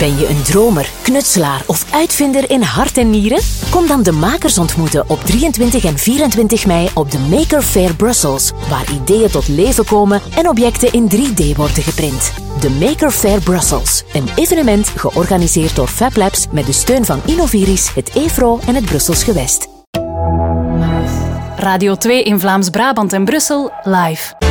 Ben je een dromer, knutselaar of uitvinder in hart en nieren? Kom dan de makers ontmoeten op 23 en 24 mei op de Maker Faire Brussels, waar ideeën tot leven komen en objecten in 3D worden geprint. De Maker Faire Brussels, een evenement georganiseerd door Fab Labs met de steun van Innoviris, het EFRO en het Brussels Gewest. Radio 2 in Vlaams-Brabant en Brussel live.